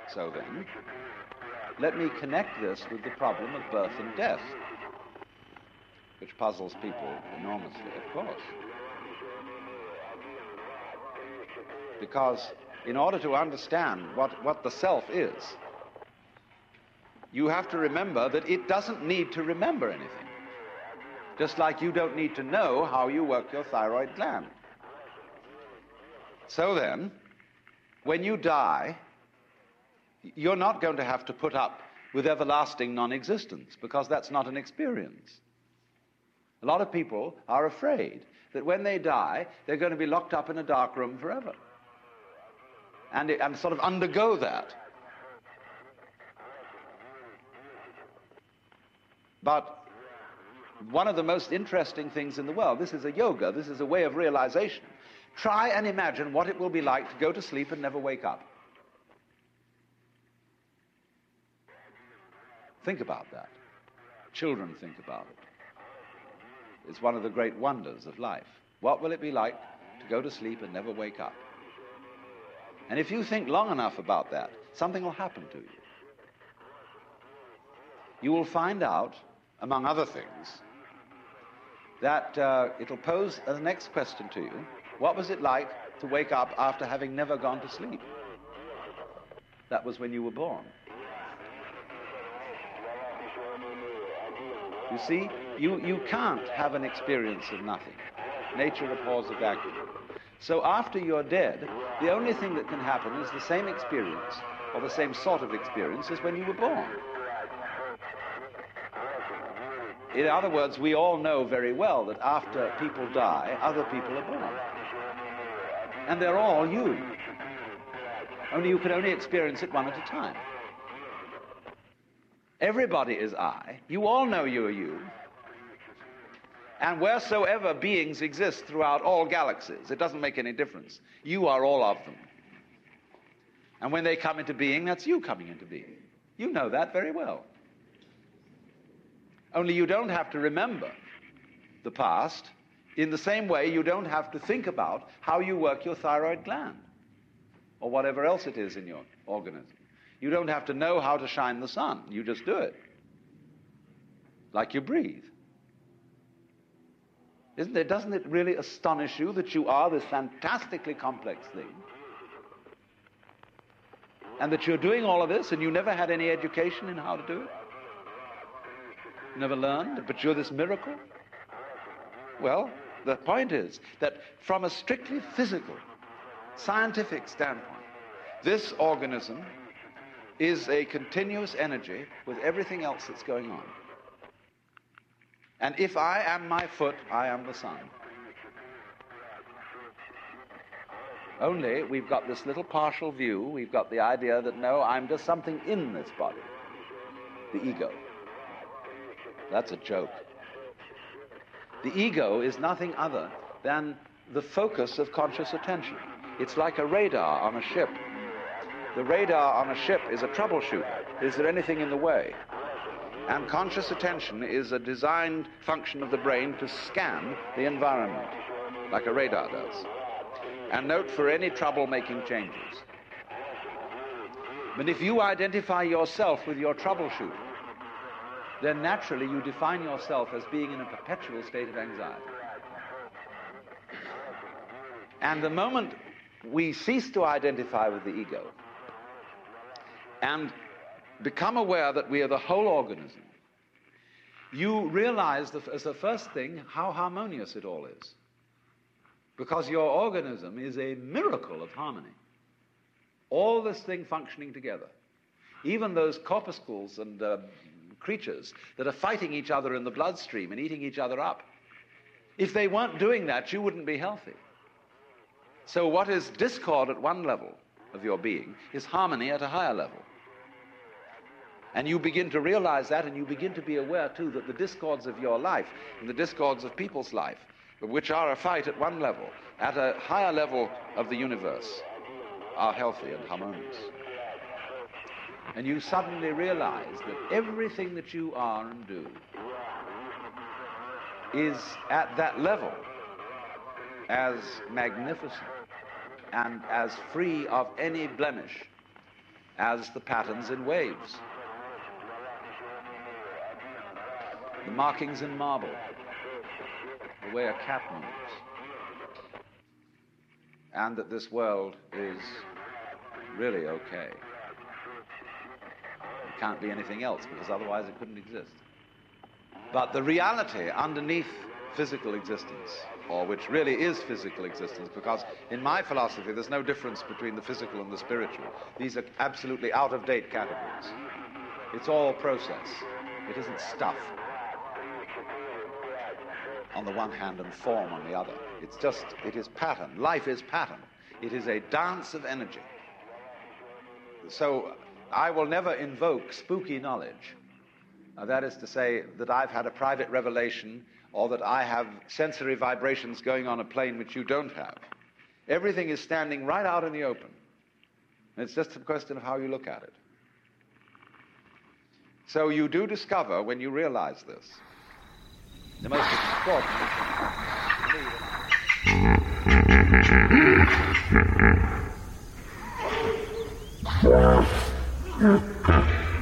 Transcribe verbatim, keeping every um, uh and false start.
So then, let me connect this with the problem of birth and death, which puzzles people enormously, of course. Because in order to understand what, what the self is, you have to remember that it doesn't need to remember anything. Just like you don't need to know how you work your thyroid gland. So then, when you die, you're not going to have to put up with everlasting non-existence, because that's not an experience. A lot of people are afraid that when they die, they're going to be locked up in a dark room forever. And, and sort of undergo that. But one of the most interesting things in the world, this is a yoga, this is a way of realization. Try and imagine what it will be like to go to sleep and never wake up. Think about that. Children think about it. It's one of the great wonders of life. What will it be like to go to sleep and never wake up? And if you think long enough about that, something will happen to you. You will find out, among other things, that uh, it'll pose the next question to you. What was it like to wake up after having never gone to sleep? That was when you were born. You see, you, you can't have an experience of nothing. Nature abhors a vacuum. So after you're dead, the only thing that can happen is the same experience, or the same sort of experience as when you were born. In other words, we all know very well that after people die, other people are born. And they're all you. Only you can only experience it one at a time. Everybody is I. You all know you are you. And wheresoever beings exist throughout all galaxies, it doesn't make any difference. You are all of them. And when they come into being, that's you coming into being. You know that very well. Only you don't have to remember the past in the same way you don't have to think about how you work your thyroid gland or whatever else it is in your organism. You don't have to know how to shine the sun. You just do it. Like you breathe. Isn't it? Doesn't it really astonish you that you are this fantastically complex thing? And that you're doing all of this and you never had any education in how to do it? You never learned, but you're this miracle? Well, the point is that from a strictly physical, scientific standpoint, this organism is a continuous energy with everything else that's going on. And if I am my foot, I am the sun. Only we've got this little partial view. We've got the idea that, no, I'm just something in this body. The ego. That's a joke. The ego is nothing other than the focus of conscious attention. It's like a radar on a ship. The radar on a ship is a troubleshooter. Is there anything in the way? And conscious attention is a designed function of the brain to scan the environment, like a radar does, and note for any trouble-making changes. But if you identify yourself with your troubleshooter, then naturally you define yourself as being in a perpetual state of anxiety. And the moment we cease to identify with the ego and become aware that we are the whole organism, you realize that, as the first thing, how harmonious it all is. Because your organism is a miracle of harmony. All this thing functioning together. Even those corpuscles and uh, creatures that are fighting each other in the bloodstream and eating each other up. If they weren't doing that, you wouldn't be healthy. So what is discord at one level of your being is harmony at a higher level. And you begin to realize that, and you begin to be aware, too, that the discords of your life and the discords of people's life, which are a fight at one level, at a higher level of the universe, are healthy and harmonious. And you suddenly realize that everything that you are and do is at that level as magnificent and as free of any blemish as the patterns in waves, the markings in marble, the way a cat moves, and that this world is really okay. It can't be anything else, because otherwise it couldn't exist. But the reality underneath physical existence, or which really is physical existence, because in my philosophy there's no difference between the physical and the spiritual. These are absolutely out-of-date categories. It's all process. It isn't stuff on the one hand and form on the other. It's just, it is pattern. Life is pattern. It is a dance of energy. So I will never invoke spooky knowledge. Uh, that is to say that I've had a private revelation, or that I have sensory vibrations going on a plane which you don't have. Everything is standing right out in the open. And it's just a question of how you look at it. So you do discover, when you realize this, the most extraordinary thing.